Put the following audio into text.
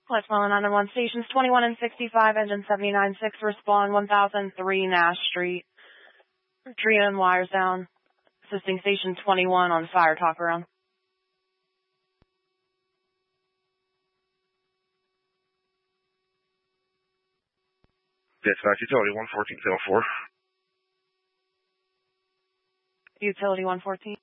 Quest 991 stations 21 and 65, engine 79.6, respond 1003 Nash Street. Tree and wires down. Assisting station 21 on fire talk around. Dispatch utility 11404. Utility 114.